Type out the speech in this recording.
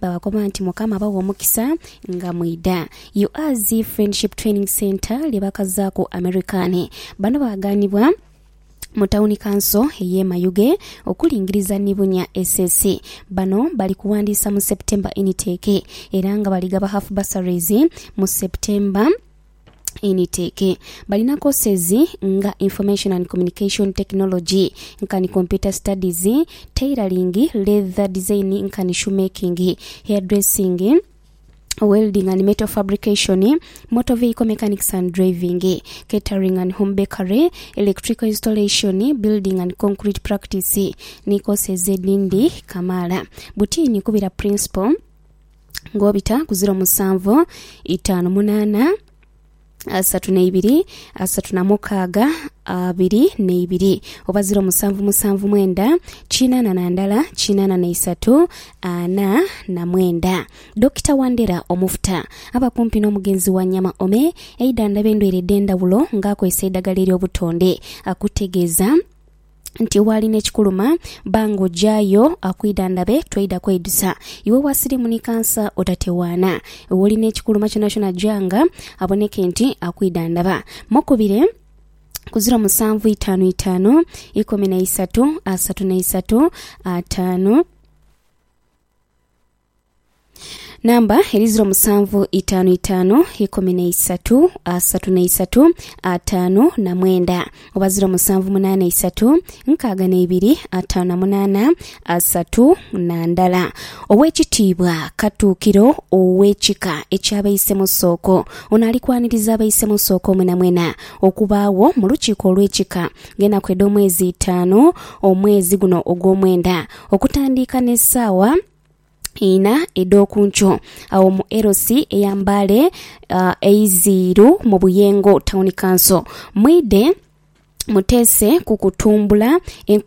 babakoba nti mukama bawa omukisa nga mwida. UAZ Friendship Training Center libakazaako Amerikani bano baganibwa mu Town Council ye Mayuge okulingiriza nibunya SSC. Bano bali kuwandiisa mu September intake era nga baligaba half bursaries mu September intake. Balina courses nga Information and Communication Technology, nkani Computer Studies, Tailoring, Leather Design, nkani Shoemaking, Hairdressing, Welding and Metal Fabrication, Motor Vehicle Mechanics and Driving, Catering and Home Bakery, Electrical Installation, Building and Concrete Practice. Niko Sezedindi Kamala Butini kubira Principal ngobita ku 07 58 32 36 22 oba 0779 8 8 3 Dr. Wandera Omufuta abakumpi n'omugenzi wa Nyama Ome eidanda bendweredde endawulo ng'akozesa eddagala ery'obutonde akutegeeza nti walina ekikuluma bango jayo akwidandabe twaida kwedusa iwe wasiri muni kansa otatewana walina ekikuluma kyo national janga aboneke nti akwidandaba mokubire ku 0755 13 33 5 Namba eri 0755 13 33 5 oba 0783 62 58 3 Owekitiibwa Katuukiro ow'ekika ekyabayise mu ssooko ono alikwaniriza abayise mu ssooko mwena okubaawo mu lukiiko olw'ekika ng'ennaku ed'omwezi 5 omwezi guno ogw'omwenda okutandika n'essaawa ina edokuncho awo mu LC eyambale A0 mu Buyengo Town Council mwide mutese kukutumbula